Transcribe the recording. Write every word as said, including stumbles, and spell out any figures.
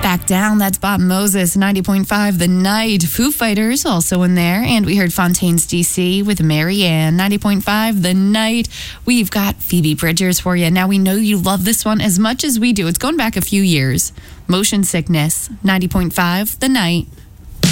Back Down, that's Bob Moses, ninety point five The Night. Foo Fighters also in there. And we heard Fontaines D C with Marianne, ninety point five The Night. We've got Phoebe Bridgers for you. Now, we know you love this one as much as we do. It's going back a few years. Motion Sickness, ninety point five The Night.